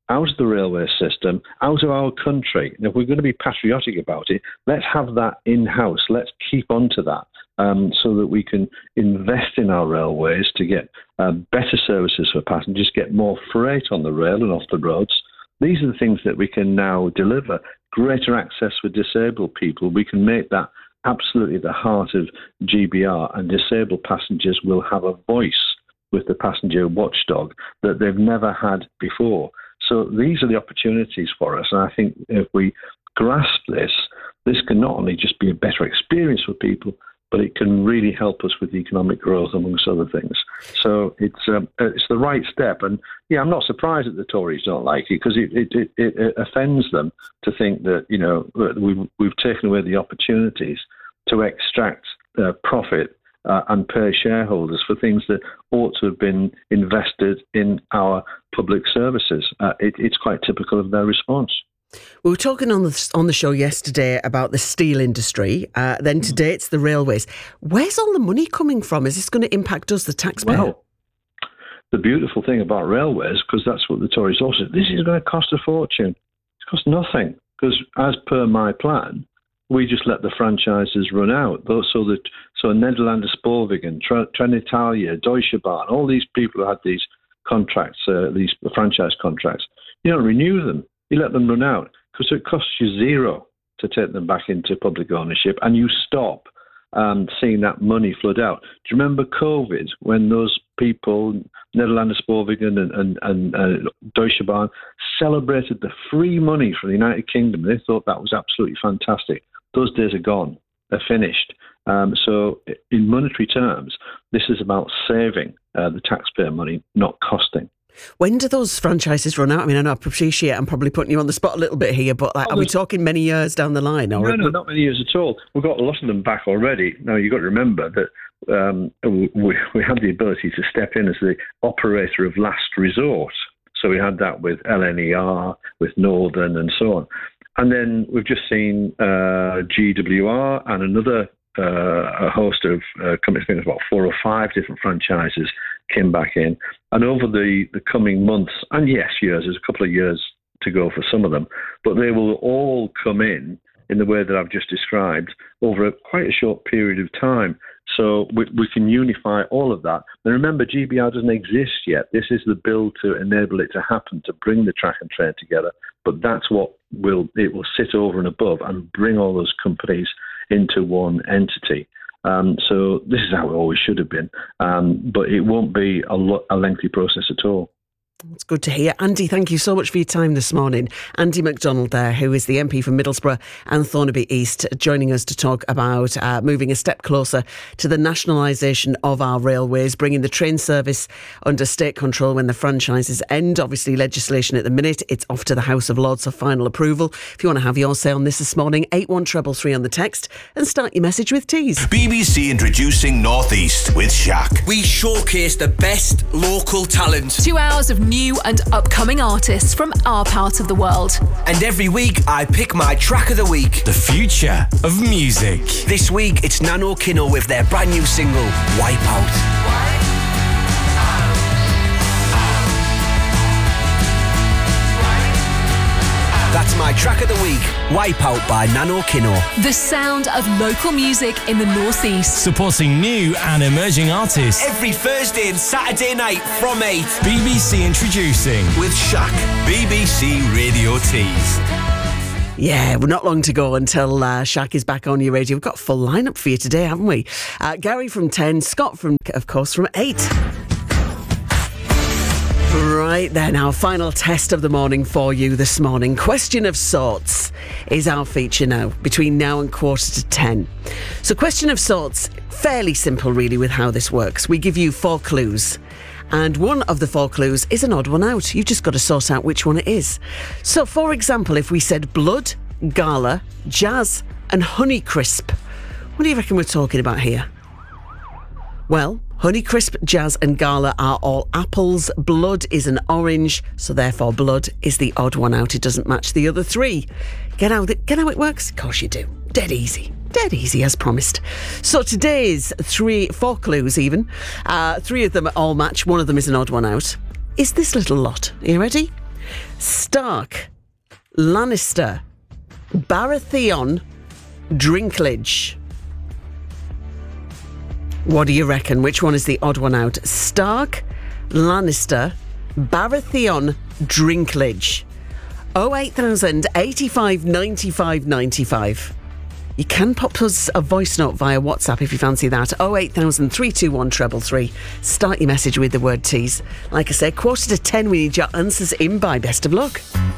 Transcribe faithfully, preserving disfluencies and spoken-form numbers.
out of the railway system, out of our country. And if we're going to be patriotic about it, let's have that in-house. Let's keep on to that um, so that we can invest in our railways to get uh, better services for passengers, get more freight on the rail and off the roads. These are the things that we can now deliver. Greater access for disabled people. We can make that absolutely the heart of G B R, and disabled passengers will have a voice with the passenger watchdog that they've never had before. So these are the opportunities for us. And I think if we grasp this, this can not only just be a better experience for people, but it can really help us with economic growth, amongst other things. So it's um, it's the right step. And, yeah, I'm not surprised that the Tories don't like it, because it, it, it, it offends them to think that, you know, we've, we've taken away the opportunities to extract uh, profit uh, and pay shareholders for things that ought to have been invested in our public services. Uh, it, it's quite typical of their response. We were talking on the on the show yesterday about the steel industry. Uh, then today it's the railways. Where's all the money coming from? Is this going to impact us, the taxpayer? Well, the beautiful thing about railways, because that's what the Tories also said, this is going to cost a fortune. It costs nothing, because as per my plan, we just let the franchises run out. So that so Nederlander Spoorwegen, Trenitalia, Deutsche Bahn, all these people who had these contracts, uh, these franchise contracts, you don't renew them. You let them run out, because it costs you zero to take them back into public ownership, and you stop um, seeing that money flood out. Do you remember COVID, when those people, Nederlander Spoorwegen and, and, and uh, Deutsche Bahn, celebrated the free money from the United Kingdom? They thought that was absolutely fantastic. Those days are gone. They're finished. Um, so in monetary terms, this is about saving uh, the taxpayer money, not costing. When do those franchises run out? I mean, I know I appreciate I'm probably putting you on the spot a little bit here, but like, oh, are we talking many years down the line? Or no, no, not many years at all. We've got a lot of them back already. Now, you've got to remember that um, we, we had the ability to step in as the operator of last resort. So we had that with L N E R, with Northern and so on. And then we've just seen uh, G W R and another uh, a host of uh, companies, I think about four or five different franchises came back in. And over the, the coming months, and yes, years, there's a couple of years to go for some of them, but they will all come in in the way that I've just described over a, quite a short period of time. So we, we can unify all of that. And remember, G B R doesn't exist yet. This is the bill to enable it to happen, to bring the track and train together. But that's what will it will sit over and above and bring all those companies into one entity. Um, so this is how it always should have been. Um, but it won't be a, lo- a lengthy process at all. It's good to hear. Andy, thank you so much for your time this morning. Andy McDonald there, who is the M P for Middlesbrough and Thornaby East, joining us to talk about uh, moving a step closer to the nationalisation of our railways, bringing the train service under state control when the franchises end. Obviously, legislation at the minute, it's off to the House of Lords for final approval. If you want to have your say on this this morning, eight one three three on the text and start your message with teas. B B C introducing North East with Shaq. We showcase the best local talent. Two hours of new and upcoming artists from our part of the world. And every week I pick my track of the week. The future of music. This week it's Nano Kino with their brand new single, Wipeout. That's my track of the week, Wipeout by Nano Kino. The sound of local music in the North East. Supporting new and emerging artists. Every Thursday and Saturday night from eight. B B C introducing with Shaq. B B C Radio Tees. Yeah, we're not long to go until uh, Shaq is back on your radio. We've got a full lineup for you today, haven't we? Uh, Gary from ten, Scott from, of course, from eight. Right then, our final test of the morning for you this morning. Question of sorts is our feature now, between now and quarter to ten. So question of sorts, fairly simple really with how this works. We give you four clues, and one of the four clues is an odd one out. You've just got to sort out which one it is. So for example, if we said blood, gala, jazz and Honeycrisp, what do you reckon we're talking about here? Well, Honeycrisp, jazz and gala are all apples. Blood is an orange, so therefore blood is the odd one out. It doesn't match the other three. Get how, the, get how it works? Of course you do. Dead easy. Dead easy, as promised. So today's three, four clues even. Uh, three of them all match. One of them is an odd one out. Is this little lot. Are you ready? Stark, Lannister, Baratheon, Dinklage. What do you reckon? Which one is the odd one out? Stark, Lannister, Baratheon, Dinklage. oh eight thousand eighty-five ninety-five ninety-five. You can pop us a voice note via WhatsApp if you fancy that. oh eight thousand three two one three three three. Start your message with the word tease. Like I said, quarter to ten, we need your answers in by. Best of luck.